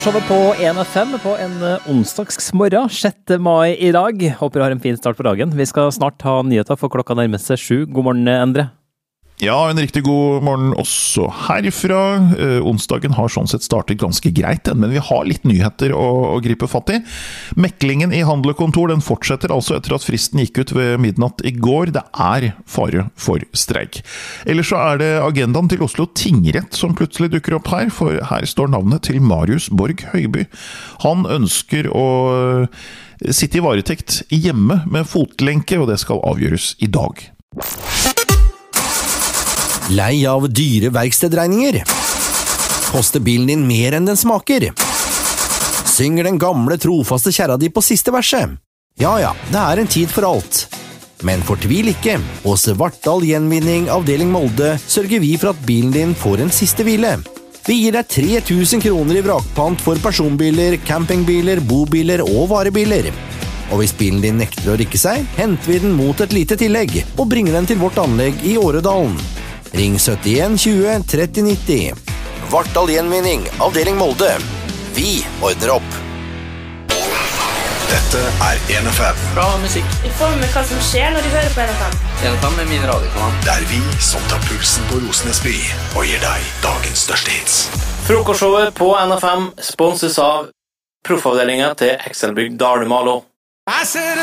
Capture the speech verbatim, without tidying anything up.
Showet på en F M på en onsdagsmorgen, sjette mai i dag. Håper du har en fin start på dagen. Vi skal snart ha nyheter for klokka nærmer seg sju. God morgen, Endre. Ja, en riktig god morgen også herfra. Eh, onsdagen har sånn sett startet ganske greit, men vi har litt nyheter å, å gripe fatt i. Meklingen i handlekontor, den fortsetter altså etter at fristen gikk ut ved midnatt i går. Det er fare for streik. Ellers så er det agendaen til Oslo tingrett som plutselig dukker opp her, for her står navnet til Marius Borg Høiby. Han ønsker å sitte i varetekt hjemme med fotlenke, og det skal avgjøres i dag. Lei av dyre verkstedregninger? Koster bilen din mer enn den smaker? Synger den gamle trofaste kjæra di på siste verset? Ja ja, det er en tid for alt. Men fortvil ikke, hos Vartdal Gjenvinning avdeling Molde sørger vi for at bilen din får en siste hvile. Vi gir deg tre tusen kroner i vrakpant for personbiler, campingbiler, bobiler og varebiler. Og hvis bilen din nekter å rikke seg, henter vi den mot et lite tillegg og bringer den til vårt anlegg i Åredalen. Ring syttien tjue tretti nitti. Vartdal Gjenvinning, avdeling Molde. Vi ordner opp. Dette er en F M. Bra musikk. Vi får med hva som skjer når du hører på en F M. en F M er min radiokanal. Det er vi som tar pulsen på Rosenesby og gir deg dagens største hits. Frokostshowet på N F M sponses av proffavdelingen til Excelbygg Dalmalo.